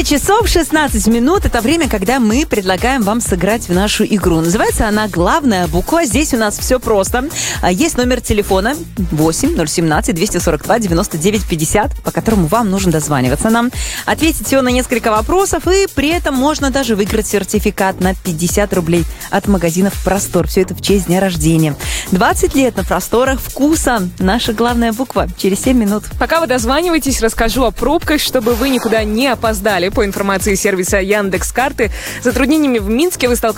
9 часов 16 минут. Это время, когда мы предлагаем вам сыграть в нашу игру. Называется она «Главная буква». Здесь у нас все просто. Есть номер телефона 8-017-242-99-50, по которому вам нужно дозваниваться нам. Ответить всего на несколько вопросов, и при этом можно даже выиграть сертификат на 50 рублей от магазинов «Простор». Все это в честь дня рождения. 20 лет на просторах вкуса. Наша главная буква. Через 7 минут. Пока вы дозваниваетесь, расскажу о пробках, чтобы вы никуда не опоздали. По информации сервиса Яндекс.Карты, с затруднениями в Минске вы столкнулись